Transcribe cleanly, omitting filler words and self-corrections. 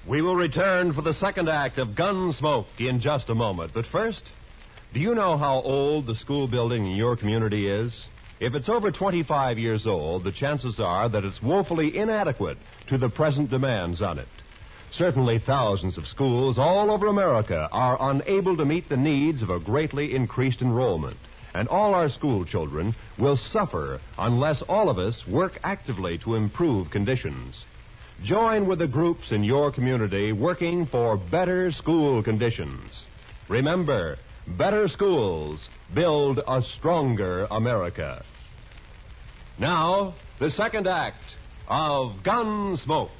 We will return for the second act of Gunsmoke in just a moment. But first, do you know how old the school building in your community is? If it's over 25 years old, the chances are that it's woefully inadequate to the present demands on it. Certainly thousands of schools all over America are unable to meet the needs of a greatly increased enrollment. And all our school children will suffer unless all of us work actively to improve conditions. Join with the groups in your community working for better school conditions. Remember, better schools build a stronger America. Now, the second act of Gunsmoke.